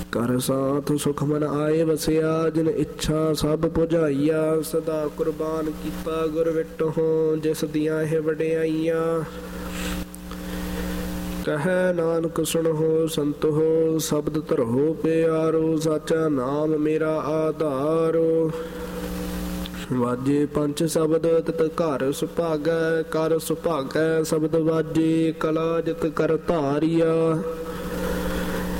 ਕਰ ਸਾਥ ਸੁਖ ਮਨ ਆਏ ਵਸਿਆ, ਜਿਨ ਇੱਛਾ ਸਭ ਪੁਜਾਈਆ। ਸਦਾ ਕੁਰਬਾਨ ਕੀਤਾ ਗੁਰ ਵਿਟਹੁ, ਜਿਸ ਦੀਆਂ ਇਹ ਵਡਿਆਈਆਂ। ਕਹੈ ਨਾਨਕ ਸੁਣਹੁ ਸੰਤੋ, ਸ਼ਬਦ ਧਰਹੁ ਪਿਆਰੋ। ਸਾਚਾ ਨਾਮ ਮੇਰਾ ਆਧਾਰੋ। ਵਾਜੇ ਪੰਚ ਸ਼ਬਦ ਤਿਤ ਘਰ ਸੁਭਾਗੈ, ਕਰ ਸੁਭਾਗੈ ਸ਼ਬਦ ਵਾਜੇ। ਕਲਾ ਜਿਤ ਕਰ ਧਾਰਿਆ,